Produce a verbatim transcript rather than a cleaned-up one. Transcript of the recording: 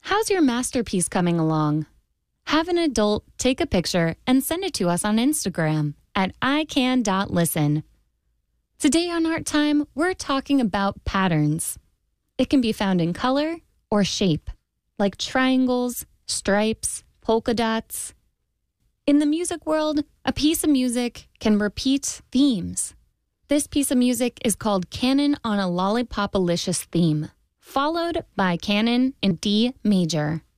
How's your masterpiece coming along? Have an adult take a picture and send it to us on Instagram at i can dot listen. Today on Art Time, we're talking about patterns. It can be found in color or shape, like triangles, stripes, polka dots. In the music world, a piece of music can repeat themes. This piece of music is called Canon on a Lollipopalicious Theme, followed by Canon in D major.